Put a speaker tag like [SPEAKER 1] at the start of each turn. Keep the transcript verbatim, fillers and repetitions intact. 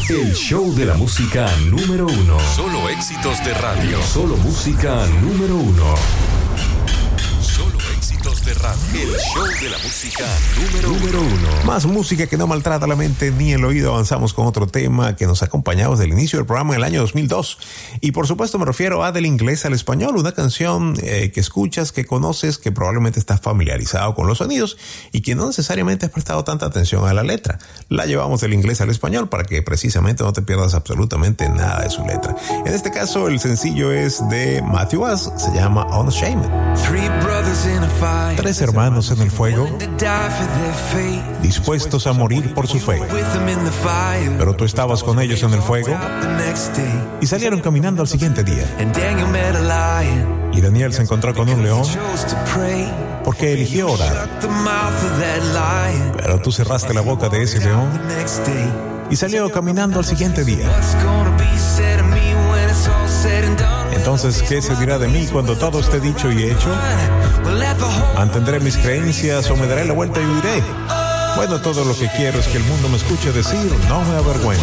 [SPEAKER 1] El show de la música número uno.
[SPEAKER 2] Solo éxitos de radio.
[SPEAKER 1] Solo música número uno.
[SPEAKER 2] Solo éxitos de radio. El show de la música número,
[SPEAKER 1] número
[SPEAKER 2] uno.
[SPEAKER 1] uno.
[SPEAKER 3] Más música que no maltrata la mente ni el oído. Avanzamos con otro tema que nos ha acompañado desde el inicio del programa en el año dos mil dos. Y por supuesto me refiero a Del Inglés al Español, una canción eh, que escuchas, que conoces, que probablemente estás familiarizado con los sonidos y que no necesariamente has prestado tanta atención a la letra. La llevamos del inglés al español para que precisamente no te pierdas absolutamente nada de su letra. En este caso el sencillo es de Matthew Us, se llama Unshamed. Tres hermanos en el fuego, dispuestos a morir por su fe. Pero tú estabas con ellos en el fuego y salieron caminando al siguiente día. Y Daniel se encontró con un león porque eligió orar. Pero tú cerraste la boca de ese león y salió caminando al siguiente día. Entonces, ¿qué se dirá de mí cuando todo esté dicho y hecho? ¿Mantendré mis creencias o me daré la vuelta y huiré? Bueno, todo lo que quiero es que el mundo me escuche decir, no me avergüenzo.